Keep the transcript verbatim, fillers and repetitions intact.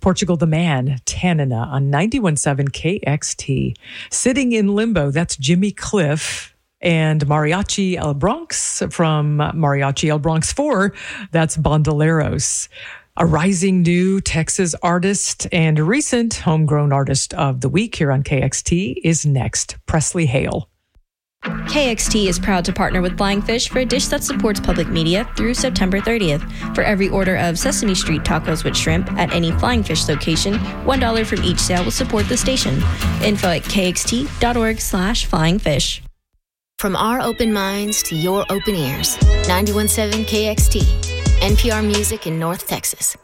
Portugal the Man, Tanana on ninety-one point seven K X T. Sitting in Limbo, that's Jimmy Cliff. And Mariachi El Bronx from Mariachi El Bronx four, that's Bandoleros. A rising new Texas artist and recent homegrown artist of the week here on K X T is next, Presley Hale. K X T is proud to partner with Flying Fish for a dish that supports public media through September thirtieth. For every order of Sesame Street tacos with shrimp at any Flying Fish location, one dollar from each sale will support the station. Info at kxt.org slash flying fish. From our open minds to your open ears, ninety-one point seven K X T, N P R Music in North Texas.